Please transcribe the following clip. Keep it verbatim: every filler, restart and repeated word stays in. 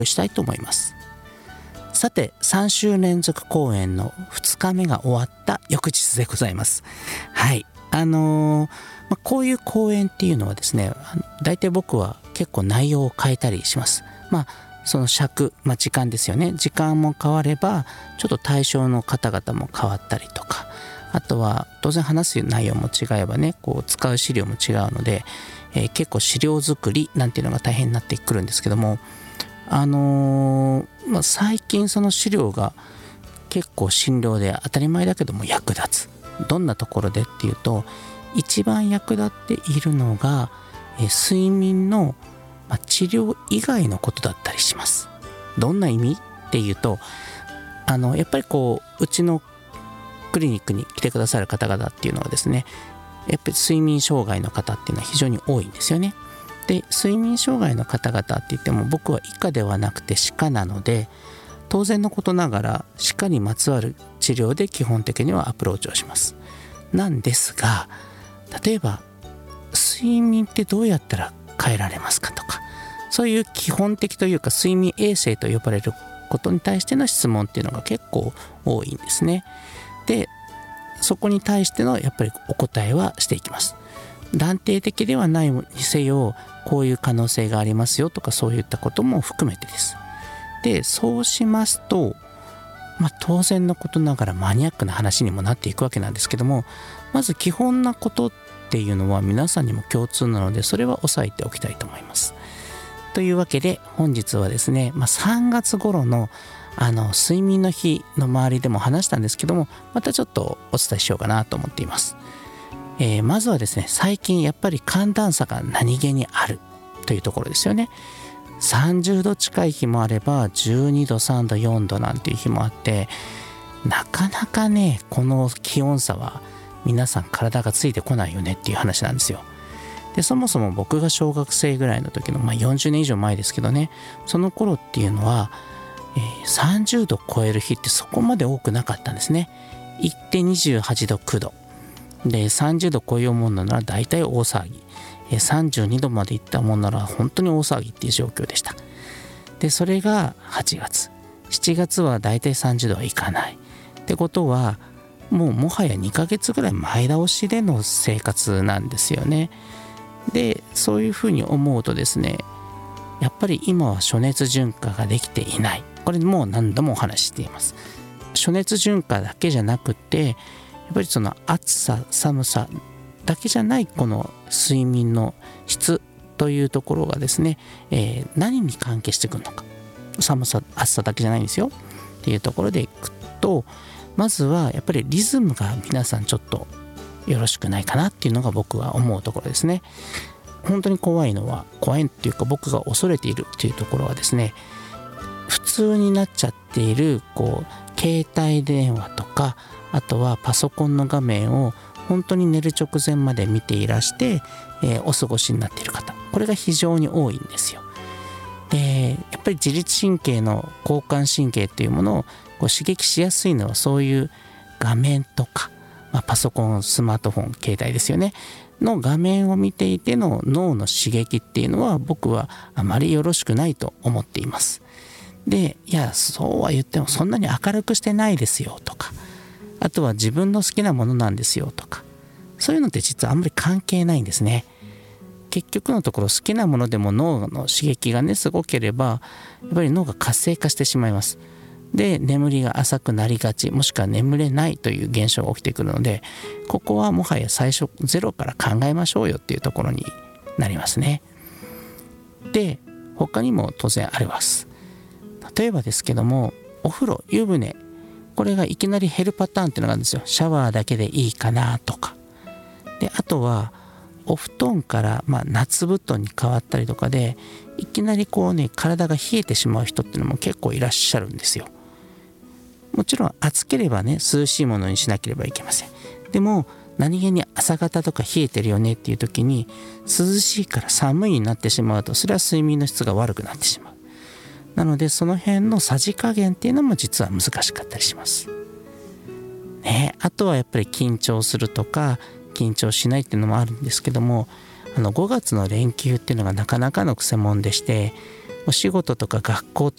したいと思います。さて、さん週連続公演のふつかめが終わった翌日でございます。はい。あのーまあ、こういう公演っていうのはですね、大体僕は結構内容を変えたりします。まあその尺、まあ、時間ですよね。時間も変わればちょっと対象の方々も変わったりとか、あとは当然話す内容も違えばね、こう使う資料も違うので、えー、結構資料作りなんていうのが大変になってくるんですけども、あのーまあ、最近その資料が結構診療で当たり前だけども役立つ。どんなところでっていうと、一番役立っているのが、えー、睡眠のまあ、治療以外のことだったりします。どんな意味っていうと、あのやっぱりこううちのクリニックに来てくださる方々っていうのはですね、やっぱり睡眠障害の方っていうのは非常に多いんですよね。で、睡眠障害の方々って言っても僕は医科ではなくて歯科なので、当然のことながら歯科にまつわる治療で基本的にはアプローチをします。なんですが、例えば睡眠ってどうやったら変えられますかとか、そういう基本的というか睡眠衛生と呼ばれることに対しての質問っていうのが結構多いんですね。で、そこに対してのやっぱりお答えはしていきます。断定的ではないにせよ、こういう可能性がありますよとか、そういったことも含めてです。で、そうしますと、まあ、当然のことながらマニアックな話にもなっていくわけなんですけども、まず基本なことっていうのは皆さんにも共通なので、それは押さえておきたいと思います。というわけで本日はですね、まあ、さんがつ頃のあの睡眠の日の周りでも話したんですけども、またちょっとお伝えしようかなと思っています。えー、まずはですね、最近やっぱり寒暖差が何気にあるというところですよね。さんじゅうど近い日もあればじゅうにど、さんど、よんどなんていう日もあって、なかなかね、この気温差は皆さん体がついてこないよねっていう話なんですよ。で、そもそも僕が小学生ぐらいの時の、まあ、よんじゅうねん以上前ですけどね、その頃っていうのは、えー、さんじゅうど超える日ってそこまで多くなかったんですね。行ってにじゅうはちど、きゅうどで、さんじゅうど超えようもんなら大体大騒ぎ、えー、さんじゅうにどまで行ったもんなら本当に大騒ぎっていう状況でした。で、それがはちがつ、しちがつは大体さんじゅうどはいかないってことは、もうもはやにかげつぐらい前倒しでの生活なんですよね。で、そういうふうに思うとですね、やっぱり今は暑熱順化ができていない。これもう何度もお話ししています。暑熱順化だけじゃなくて、やっぱりその暑さ、寒さだけじゃないこの睡眠の質というところがですね、えー、何に関係してくるのか。寒さ、暑さだけじゃないんですよっていうところでいくと、まずはやっぱりリズムが皆さんちょっとよろしくないかなっていうのが僕は思うところですね。本当に怖いのは、怖いっていうか僕が恐れているっていうところはですね、普通になっちゃっているこう携帯電話とか、あとはパソコンの画面を本当に寝る直前まで見ていらして、えー、お過ごしになっている方、これが非常に多いんですよ。で、やっぱり自律神経の交感神経っていうものをこう刺激しやすいのは、そういう画面とか、まあ、パソコン、スマートフォン、携帯ですよねの画面を見ていての脳の刺激っていうのは、僕はあまりよろしくないと思っています。で、いや、そうは言ってもそんなに明るくしてないですよとか、あとは自分の好きなものなんですよとか、そういうのって実はあんまり関係ないんですね。結局のところ、好きなものでも脳の刺激がねすごければ、やっぱり脳が活性化してしまいます。で、眠りが浅くなりがち、もしくは眠れないという現象が起きてくるので、ここはもはや最初ゼロから考えましょうよっていうところになりますね。で、他にも当然あります。例えばですけども、お風呂、湯船、これがいきなり減るパターンっていうのがあるんですよ。シャワーだけでいいかなとか。で、あとはお布団から、まあ、夏布団に変わったりとかで、いきなりこうね、体が冷えてしまう人っていうのも結構いらっしゃるんですよ。もちろん暑ければね、涼しいものにしなければいけません。でも何気に朝方とか冷えてるよねっていう時に、涼しいから寒いになってしまうと、それは睡眠の質が悪くなってしまう。なので、その辺のさじ加減っていうのも実は難しかったりしますね。あとはやっぱり緊張するとか緊張しないっていうのもあるんですけども、あのごがつの連休っていうのがなかなかのくせ者でして、 お仕事とか学校と